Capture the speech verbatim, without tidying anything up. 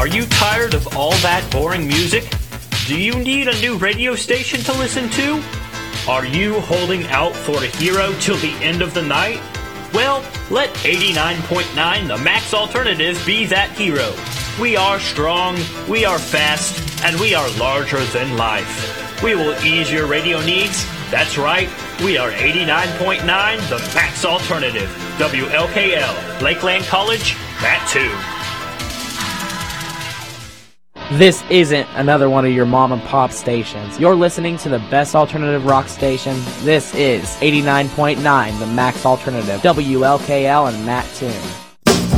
Are you tired of all that boring music? Do you need a new radio station to listen to? Are you holding out for a hero till the end of the night? Well, let eighty-nine point nine The Max Alternative be that hero. We are strong, we are fast, and we are larger than life. We will ease your radio needs. That's right, we are eighty-nine point nine The Max Alternative. W L K L, Lakeland College, Mattoon. This isn't another one of your mom and pop stations. You're listening to the best alternative rock station. This is eighty-nine point nine The Max Alternative, W L K L and Mattoon.